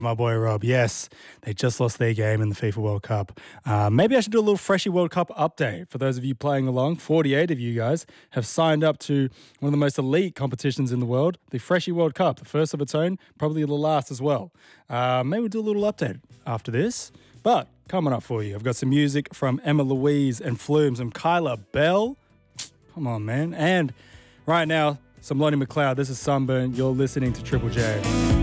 My boy Rob, yes, they just lost their game in the FIFA World Cup. Maybe I should do a little Freshie World Cup update. For those of you playing along, 48 of you guys have signed up to one of the most elite competitions in the world, the Freshie World Cup, the first of its own, probably the last as well. Maybe we'll do a little update after this. But coming up for you, I've got some music from Emma Louise and Flume, some Kyla Bell. Come on, man. And right now, some Lonnie McLeod. This is Sunburn. You're listening to Triple J.